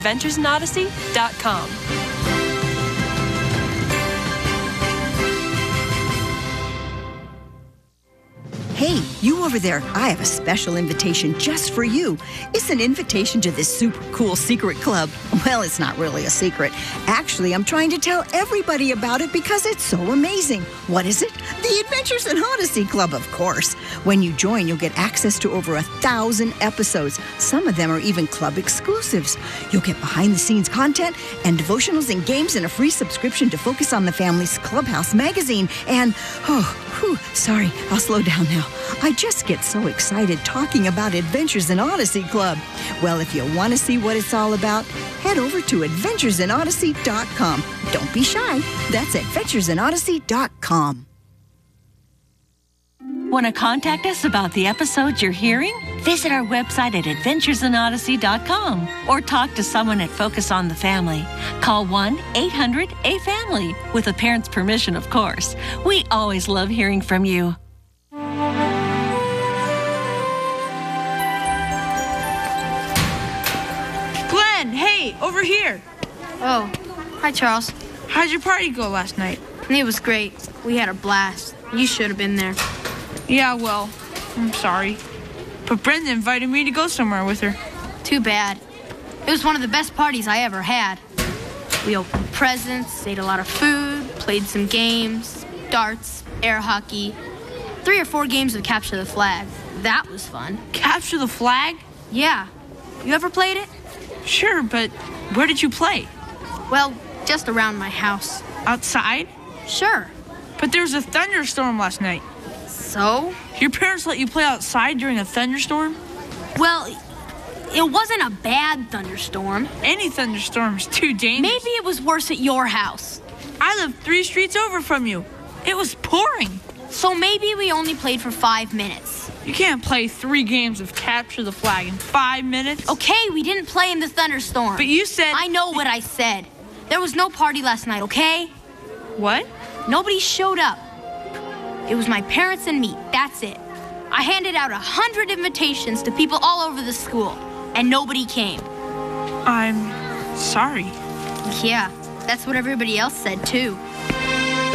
AdventuresInOdyssey.com. Hey, you over there, I have a special invitation just for you. It's an invitation to this super cool secret club. Well, it's not really a secret. Actually, I'm trying to tell everybody about it because it's so amazing. What is it? The Adventures in Odyssey Club, of course. When you join, you'll get access to over 1,000 episodes. Some of them are even club exclusives. You'll get behind-the-scenes content and devotionals and games and a free subscription to Focus on the Family's Clubhouse magazine. And, sorry, I'll slow down now. I just get so excited talking about Adventures in Odyssey Club. Well, if you want to see what it's all about, head over to AdventuresInOdyssey.com. Don't be shy. That's AdventuresInOdyssey.com. Want to contact us about the episodes you're hearing? Visit our website at AdventuresInOdyssey.com or talk to someone at Focus on the Family. Call 1-800-A-FAMILY with a parent's permission, of course. We always love hearing from you. Glenn, hey, over here. Oh, hi, Charles. How'd your party go last night? It was great. We had a blast. You should have been there. Yeah, well, I'm sorry. But Brenda invited me to go somewhere with her. Too bad. It was one of the best parties I ever had. We opened presents, ate a lot of food, played some games, darts, air hockey, 3 or 4 games of Capture the Flag. That was fun. Capture the Flag? Yeah. You ever played it? Sure, but where did you play? Well, just around my house. Outside? Sure. But there was a thunderstorm last night. So? Your parents let you play outside during a thunderstorm? Well, it wasn't a bad thunderstorm. Any thunderstorm's too dangerous. Maybe it was worse at your house. I live 3 streets over from you. It was pouring. So maybe we only played for 5 minutes. You can't play 3 games of Capture the Flag in 5 minutes. Okay, we didn't play in the thunderstorm. But you said... I know what I said. There was no party last night, okay? What? Nobody showed up. It was my parents and me, that's it. I handed out 100 invitations to people all over the school, and nobody came. I'm sorry. Yeah, that's what everybody else said, too.